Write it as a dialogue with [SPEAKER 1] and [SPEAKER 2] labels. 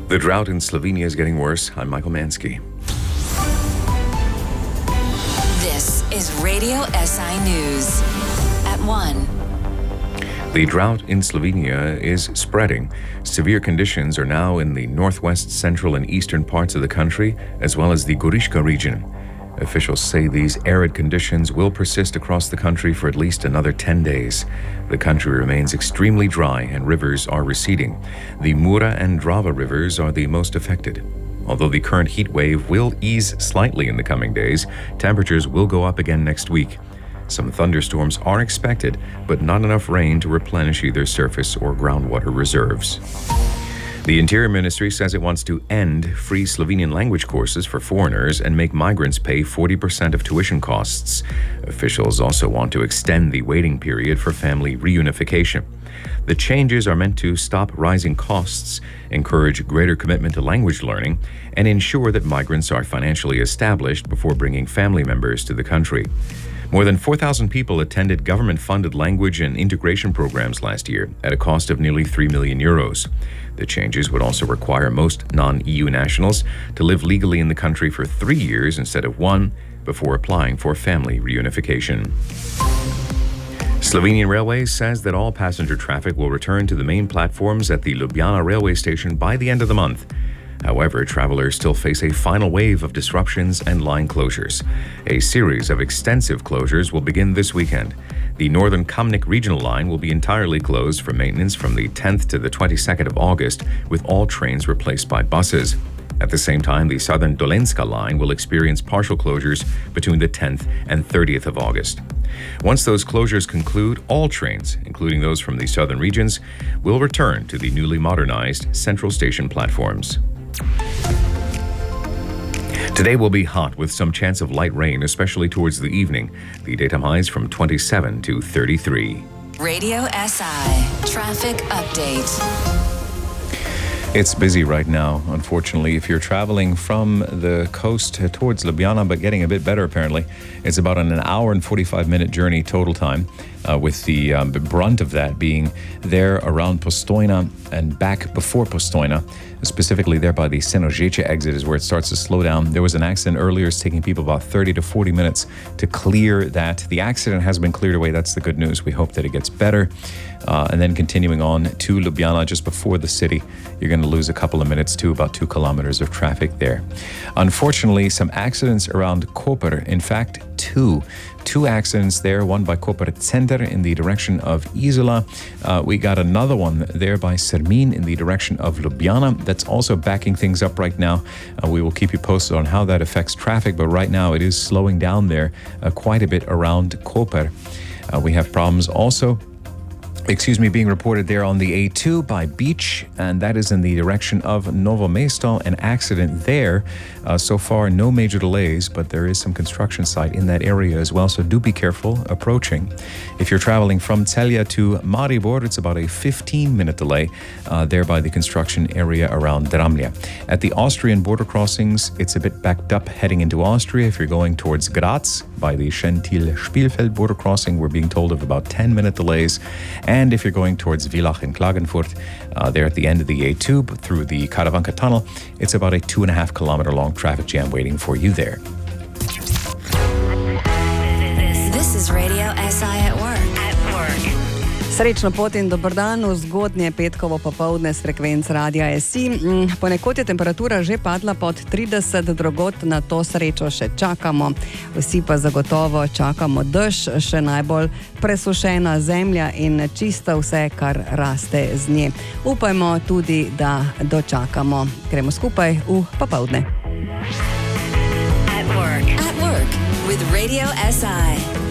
[SPEAKER 1] The drought in Slovenia is getting worse. I'm Michael Mansky.
[SPEAKER 2] This is Radio SI News at 1.
[SPEAKER 1] The drought in Slovenia is spreading. Severe conditions are now in the northwest, central, and eastern parts of the country, as well as the Goriška region. Officials say these arid conditions will persist across the country for at least another 10 days. The country remains extremely dry and rivers are receding. The Mura and Drava rivers are the most affected. Although the current heat wave will ease slightly in the coming days, temperatures will go up again next week. Some thunderstorms are expected, but not enough rain to replenish either surface or groundwater reserves. The Interior Ministry says it wants to end free Slovenian language courses for foreigners and make migrants pay 40% of tuition costs. Officials also want to extend the waiting period for family reunification. The changes are meant to stop rising costs, encourage greater commitment to language learning, and ensure that migrants are financially established before bringing family members to the country. More than 4,000 people attended government-funded language and integration programs last year at a cost of nearly €3 million. The changes would also require most non-EU nationals to live legally in the country for 3 years instead of 1 before applying for family reunification. Slovenian Railways says that all passenger traffic will return to the main platforms at the Ljubljana railway station by the end of the month. However, travelers still face a final wave of disruptions and line closures. A series of extensive closures will begin this weekend. The Northern Kamnik regional line will be entirely closed for maintenance from the 10th to the 22nd of August, with all trains replaced by buses. At the same time, the Southern Dolenjska line will experience partial closures between the 10th and 30th of August. Once those closures conclude, all trains, including those from the southern regions, will return to the newly modernized Central Station platforms. Today will be hot with some chance of light rain, especially towards the evening. The daytime highs from 27 to 33.
[SPEAKER 2] Radio SI Traffic Update.
[SPEAKER 3] It's busy right now, unfortunately. If you're traveling from the coast towards Ljubljana, but getting a bit better apparently, it's about an hour and 45-minute journey total time, with the brunt of that being there around Postojna and back before Postojna, specifically there by the Senožeče exit is where it starts to slow down. There was an accident earlier. It's taking people about 30 to 40 minutes to clear that. The accident has been cleared away. That's the good news. We hope that it gets better. And then continuing on to Ljubljana just before the city, you're going to lose a couple of minutes to about 2 kilometers of traffic there. Unfortunately, some accidents around Koper. In fact, two accidents there, one by Koper Center in the direction of Izola. We got another one there by Sermin in the direction of Ljubljana. That's also backing things up right now. We will keep you posted on how that affects traffic, but right now it is slowing down there quite a bit around Koper. We have problems also being reported there on the A2 by Beach, and that is in the direction of Novo Mesto. An accident there. So far, no major delays, but there is some construction site in that area as well, so do be careful approaching. If you're traveling from Celje to Maribor, it's about a 15-minute delay there by the construction area around Dramlje. At the Austrian border crossings, it's a bit backed up heading into Austria. If you're going towards Graz by the Schentil-Spielfeld border crossing, we're being told of about 10-minute delays. And if you're going towards Villach in Klagenfurt, there at the end of the A2 through the Karavanka tunnel, it's about a 2.5 kilometer long traffic jam waiting for you there.
[SPEAKER 2] This is Radio SI at work.
[SPEAKER 4] Srečno pot in dober dan v zgodnje petkovo popoldne s frekvenc Radia SI. Ponekod je temperatura že padla pod 30, drugod na to srečo še čakamo. Vsi pa zagotovo čakamo dež, še najbolj presušena zemlja in čisto vse, kar raste z nje. Upajmo tudi, da dočakamo. Gremo skupaj v popoldne.
[SPEAKER 2] At work with Radio SI.